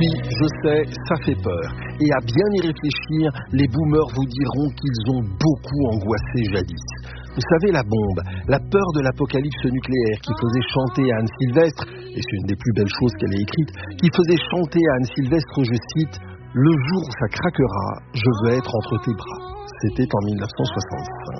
Oui, je sais, ça fait peur. Et à bien y réfléchir, les boomers vous diront qu'ils ont beaucoup angoissé jadis. Vous savez, la bombe, la peur de l'apocalypse nucléaire qui faisait chanter à Anne Sylvestre, et c'est une des plus belles choses qu'elle ait écrites, qui faisait chanter à Anne Sylvestre, je cite, « Le jour où ça craquera, je veux être entre tes bras ». C'était en 1965.